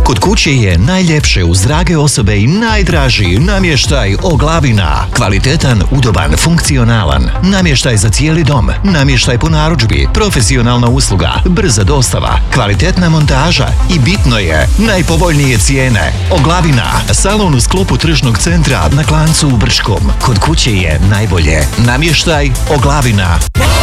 Kod kuće je najljepše uz drage osobe i najdraži namještaj Oglavina. Kvalitetan, udoban, funkcionalan. Namještaj za cijeli dom. Namještaj po narudžbi. Profesionalna usluga. Brza dostava. Kvalitetna montaža. I bitno je, najpovoljnije cijene. Oglavina. Salon u sklopu tržnog centra na Klancu u Brškom. Kod kuće je najbolje. Namještaj Oglavina.